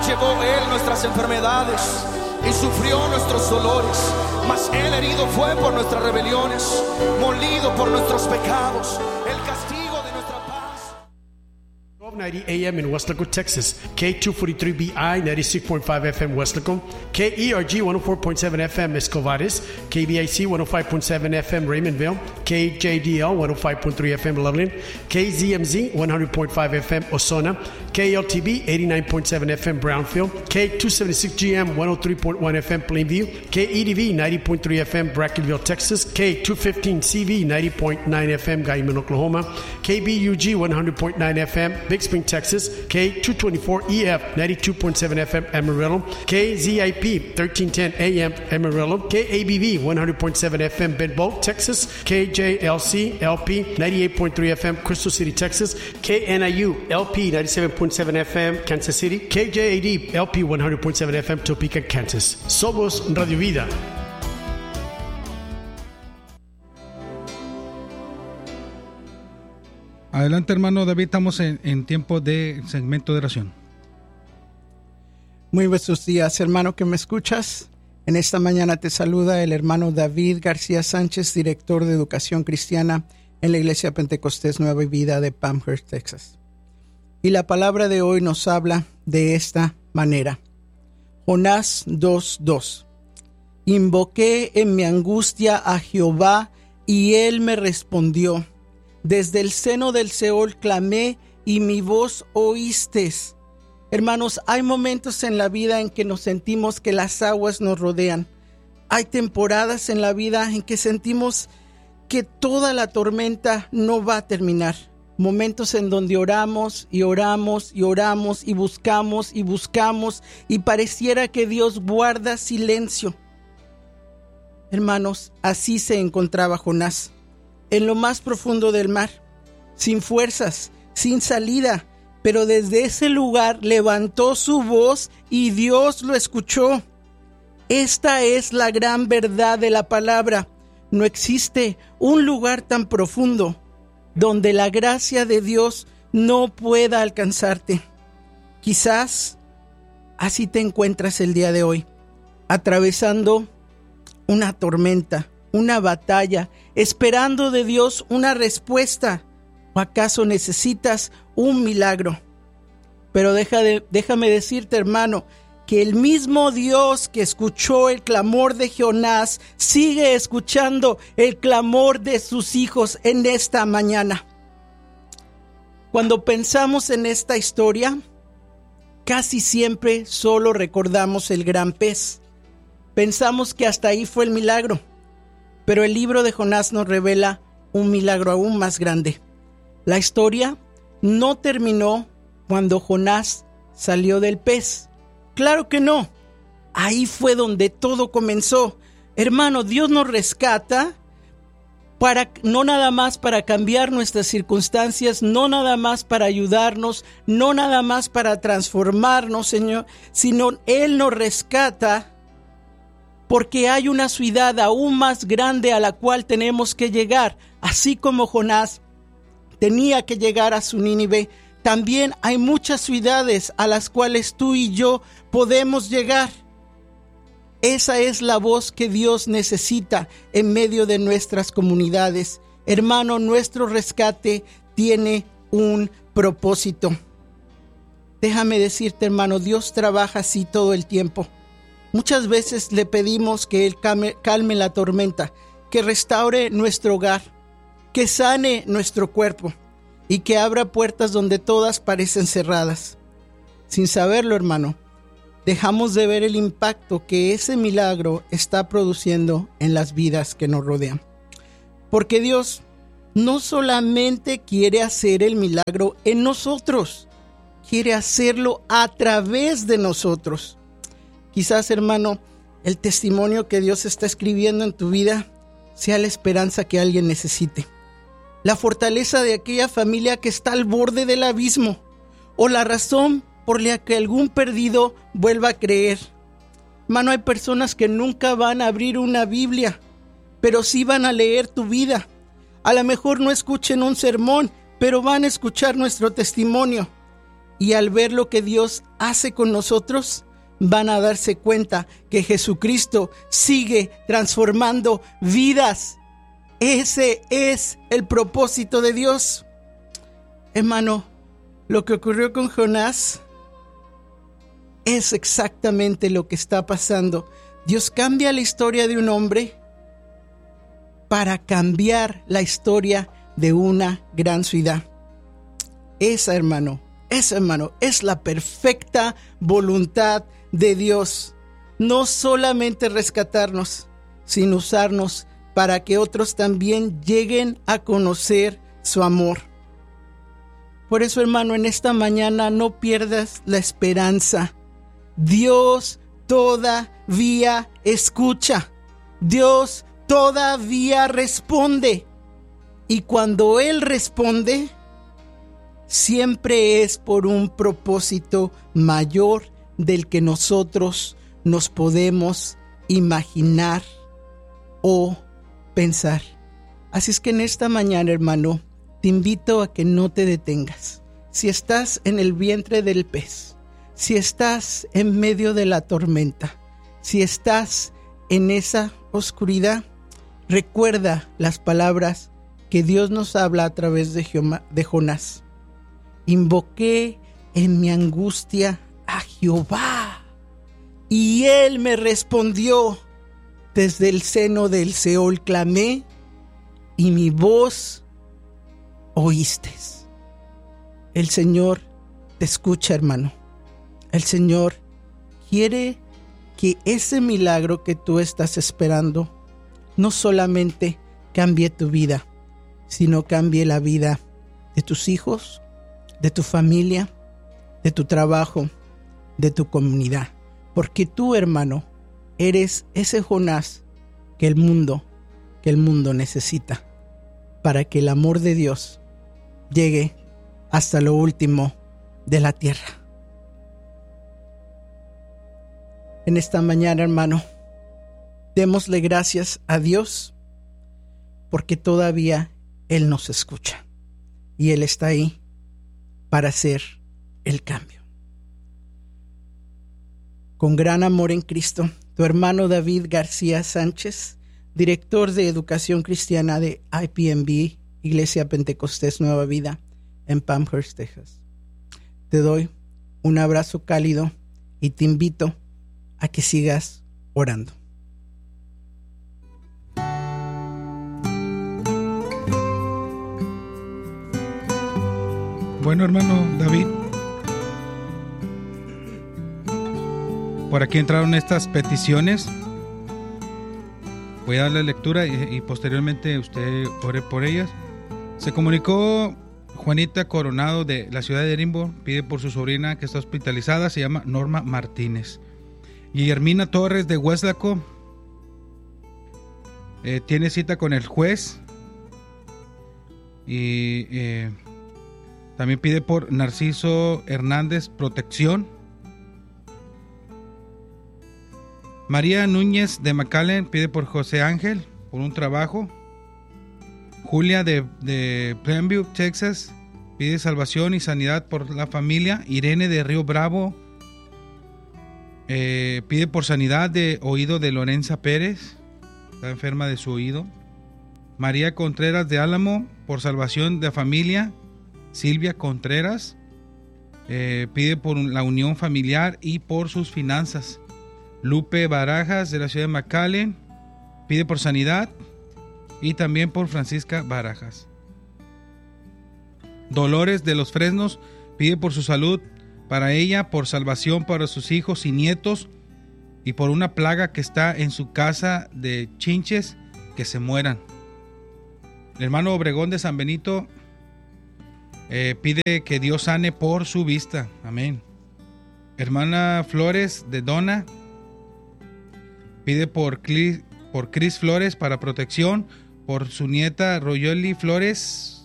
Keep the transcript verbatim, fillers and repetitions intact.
llevó Él nuestras enfermedades y sufrió nuestros dolores, mas Él herido fue por nuestras rebeliones, molido por nuestros pecados. El castigo de nuestra paz. twelve ninety A M in Weslaco, Texas. K two forty-three B I ninety-six point five F M Weslaco. K E R G one oh four point seven F M Escovares. K B I C one oh five point seven F M Raymondville. K J D L one oh five point three F M Loveland. K Z M Z one hundred point five F M Osona. K L T B eighty-nine point seven F M Brownfield. K two seventy-six G M one oh three point one F M Plainview. K E D V ninety point three F M Brackenville, Texas. K two fifteen C V ninety point nine F M Guyman, Oklahoma. K B U G one hundred point nine F M Big Spring, Texas. K two twenty-four E F ninety-two point seven F M Amarillo. K Z I P thirteen ten A M Amarillo. K A B V one hundred point seven F M Benbow, Texas. K J L C L P ninety-eight point three F M Crystal City, Texas. K N I U L P ninety-seven point seven F M Kansas City. K J A D L P one hundred point seven F M Topeka, Kansas. Somos Radio Vida. Adelante, hermano David, estamos en, en tiempo de segmento de oración. Muy buenos días, hermano que me escuchas. En esta mañana te saluda el hermano David García Sánchez, director de Educación Cristiana en la Iglesia Pentecostés Nueva Vida de Palmhurst, Texas. Y la palabra de hoy nos habla de esta manera. Jonás dos dos. Invoqué en mi angustia a Jehová y él me respondió. Desde el seno del Seol clamé y mi voz oístes. Hermanos, hay momentos en la vida en que nos sentimos que las aguas nos rodean. Hay temporadas en la vida en que sentimos que toda la tormenta no va a terminar. Momentos en donde oramos y oramos y oramos y buscamos y buscamos y pareciera que Dios guarda silencio. Hermanos, así se encontraba Jonás, en lo más profundo del mar, sin fuerzas, sin salida, pero desde ese lugar levantó su voz y Dios lo escuchó. Esta es la gran verdad de la palabra. No existe un lugar tan profundo donde la gracia de Dios no pueda alcanzarte. Quizás así te encuentras el día de hoy, atravesando una tormenta, una batalla, esperando de Dios una respuesta. ¿O acaso necesitas un milagro? Pero deja de, déjame decirte, hermano, que el mismo Dios que escuchó el clamor de Jonás sigue escuchando el clamor de sus hijos en esta mañana. Cuando pensamos en esta historia, casi siempre solo recordamos el gran pez. Pensamos que hasta ahí fue el milagro, pero el libro de Jonás nos revela un milagro aún más grande. La historia no terminó cuando Jonás salió del pez. Claro que no. Ahí fue donde todo comenzó. Hermano, Dios nos rescata para, no nada más para cambiar nuestras circunstancias, no nada más para ayudarnos, no nada más para transformarnos, Señor, sino Él nos rescata porque hay una ciudad aún más grande a la cual tenemos que llegar. Así como Jonás tenía que llegar a su Nínive, también hay muchas ciudades a las cuales tú y yo podemos llegar. Esa es la voz que Dios necesita en medio de nuestras comunidades. Hermano, nuestro rescate tiene un propósito. Déjame decirte, hermano, Dios trabaja así todo el tiempo. Muchas veces le pedimos que Él calme, calme la tormenta, que restaure nuestro hogar, que sane nuestro cuerpo y que abra puertas donde todas parecen cerradas. Sin saberlo, hermano, dejamos de ver el impacto que ese milagro está produciendo en las vidas que nos rodean. Porque Dios no solamente quiere hacer el milagro en nosotros, quiere hacerlo a través de nosotros. Quizás, hermano, el testimonio que Dios está escribiendo en tu vida sea la esperanza que alguien necesite. La fortaleza de aquella familia que está al borde del abismo, o la razón por la que algún perdido vuelva a creer. Hermano, hay personas que nunca van a abrir una Biblia, pero sí van a leer tu vida. A lo mejor no escuchen un sermón, pero van a escuchar nuestro testimonio. Y al ver lo que Dios hace con nosotros, van a darse cuenta que Jesucristo sigue transformando vidas. Ese es el propósito de Dios. Hermano, lo que ocurrió con Jonás es exactamente lo que está pasando. Dios cambia la historia de un hombre para cambiar la historia de una gran ciudad. Esa, hermano, esa, hermano, es la perfecta voluntad de Dios. No solamente rescatarnos, sino usarnos para que otros también lleguen a conocer su amor. Por eso, hermano, en esta mañana no pierdas la esperanza. Dios todavía escucha. Dios todavía responde. Y cuando Él responde, siempre es por un propósito mayor del que nosotros nos podemos imaginar o pensar. Así es que en esta mañana, hermano, te invito a que no te detengas. Si estás en el vientre del pez, si estás en medio de la tormenta, si estás en esa oscuridad, recuerda las palabras que Dios nos habla a través de, Joma, de Jonás. Invoqué en mi angustia a Jehová, y Él me respondió. Desde el seno del Seol clamé, y mi voz oíste. El Señor te escucha, hermano. El Señor quiere que ese milagro que tú estás esperando no solamente cambie tu vida, sino cambie la vida de tus hijos, de tu familia, de tu trabajo, de tu comunidad. Porque tú, hermano, eres ese Jonás que el mundo, que el mundo necesita para que el amor de Dios llegue hasta lo último de la tierra. En esta mañana, hermano, démosle gracias a Dios porque todavía Él nos escucha y Él está ahí para hacer el cambio. Con gran amor en Cristo, tu hermano David García Sánchez, director de Educación Cristiana de I P M B, Iglesia Pentecostés Nueva Vida, en Palmhurst, Texas. Te doy un abrazo cálido y te invito a que sigas orando. Bueno, hermano David, por aquí entraron estas peticiones. Voy a darle lectura y, y posteriormente usted ore por ellas. Se comunicó Juanita Coronado de la ciudad de Edimburgo, pide por su sobrina que está hospitalizada, se llama Norma Martínez. Y Hermina Torres de Hueslaco eh, tiene cita con el juez y eh, también pide por Narciso Hernández protección. María Núñez de McAllen pide por José Ángel por un trabajo. Julia de, de Plainview, Texas, pide salvación y sanidad por la familia. Irene de Río Bravo eh, pide por sanidad de oído de Lorenza Pérez, está enferma de su oído. María Contreras de Álamo por salvación de familia. Silvia Contreras eh, pide por la unión familiar y por sus finanzas. Lupe Barajas de la ciudad de McAllen pide por sanidad y también por Francisca Barajas. Dolores de los Fresnos pide por su salud para ella, por salvación para sus hijos y nietos y por una plaga que está en su casa de chinches que se mueran. El hermano Obregón de San Benito eh, pide que Dios sane por su vista. Amén. Hermana Flores de Dona pide por Cris, por Cris Flores para protección, por su nieta Royoli Flores